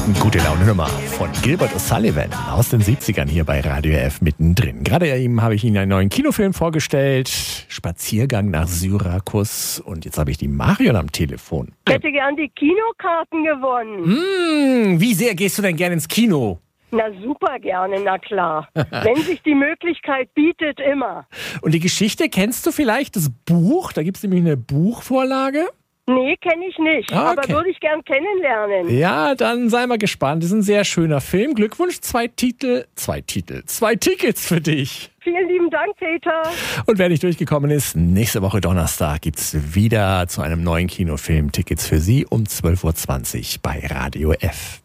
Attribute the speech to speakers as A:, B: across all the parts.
A: Gute Laune Nummer von Gilbert O'Sullivan aus den 70ern hier bei Radio F mittendrin. Gerade eben habe ich Ihnen einen neuen Kinofilm vorgestellt, Spaziergang nach Syrakus. Und jetzt habe ich die Marion am Telefon.
B: Ich hätte gern die Kinokarten gewonnen.
A: Wie sehr gehst du denn gerne ins Kino?
B: Na super gerne, na klar. Wenn sich die Möglichkeit bietet, immer.
A: Und die Geschichte, kennst du vielleicht das Buch? Da gibt es nämlich eine Buchvorlage.
B: Nee, kenne ich nicht,
A: Okay.
B: aber würde ich gern kennenlernen.
A: Ja, dann sei mal gespannt. Das ist ein sehr schöner Film. Glückwunsch, zwei Tickets für dich.
B: Vielen lieben Dank, Peter.
A: Und wer nicht durchgekommen ist, nächste Woche Donnerstag gibt's wieder zu einem neuen Kinofilm Tickets für Sie um 12.20 Uhr bei Radio F.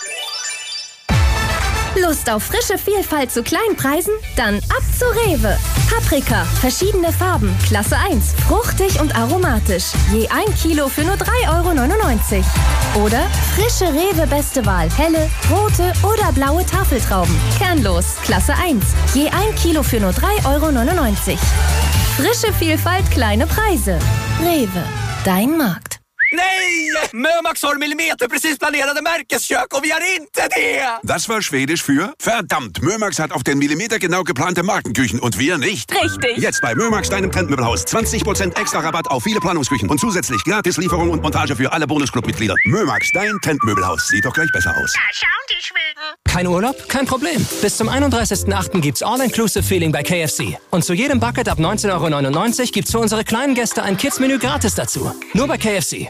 C: Lust auf frische Vielfalt zu kleinen Preisen? Dann ab zu Rewe. Paprika, verschiedene Farben, Klasse 1, fruchtig und aromatisch. Je 1 Kilo für nur 3,99 €. Oder frische Rewe Beste Wahl, helle, rote oder blaue Tafeltrauben. Kernlos, Klasse 1, je 1 Kilo für nur 3,99 €. Frische Vielfalt, kleine Preise. Rewe, dein Markt.
D: Nej! Mömax har millimeterprecis planerade märkeskök och vi har inte det!
E: Das war Schwedisch für verdammt, Mömax hat auf den Millimeter genau geplante Markenküchen und wir nicht.
C: Richtig.
E: Jetzt bei Mömax, deinem Trendmöbelhaus. 20% extra Rabatt auf viele Planungsküchen und zusätzlich Gratislieferung und Montage für alle Bonusclub-Mitglieder. Mömax, dein Trendmöbelhaus. Sieht doch gleich besser aus.
F: Da schauen die Schweden.
G: Kein Urlaub? Kein Problem. Bis zum 31.08. gibt's All-Inclusive-Feeling bei KFC. Und zu jedem Bucket ab 19,99 € gibt's für unsere kleinen Gäste ein Kids-Menü gratis dazu. Nur bei KFC.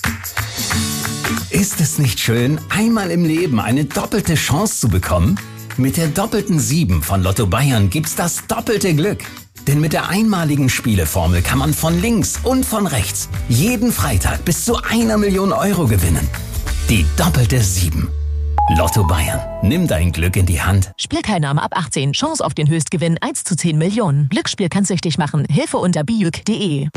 H: Ist es nicht schön, einmal im Leben eine doppelte Chance zu bekommen? Mit der doppelten 7 von Lotto Bayern gibt's das doppelte Glück. Denn mit der einmaligen Spieleformel kann man von links und von rechts jeden Freitag bis zu 1 Million € gewinnen. Die doppelte 7. Lotto Bayern. Nimm dein Glück in die Hand.
I: Spielteilnahme ab 18. Chance auf den Höchstgewinn 1 zu 10 Millionen. Glücksspiel kann süchtig machen. Hilfe unter biuk.de.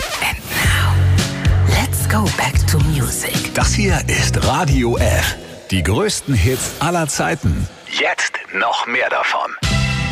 J: Let's go back to music.
K: Das hier ist Radio F. Die größten Hits aller Zeiten. Jetzt noch mehr davon.